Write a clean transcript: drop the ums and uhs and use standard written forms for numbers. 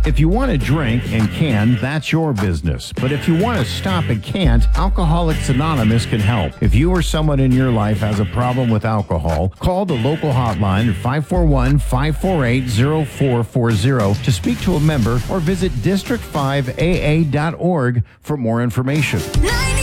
If you want to drink and can, that's your business. But if you want to stop and can't, Alcoholics Anonymous can help. If you or someone in your life has a problem with alcohol, call the local hotline at 541-548-0440 to speak to a member or visit district5aa.org for more information. 90